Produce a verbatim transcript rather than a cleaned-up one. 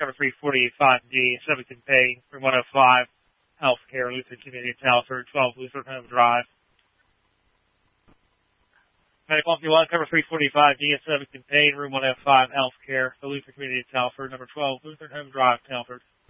cover three forty-five D, Sevington Payne, room one oh five, Healthcare, Lutheran Community Telford, twelve Lutheran Home Drive. Medical one, cover three forty-five D, Sevington Payne, room one oh five, Healthcare, the Lutheran Community Telford, number twelve Lutheran Home Drive, Telford.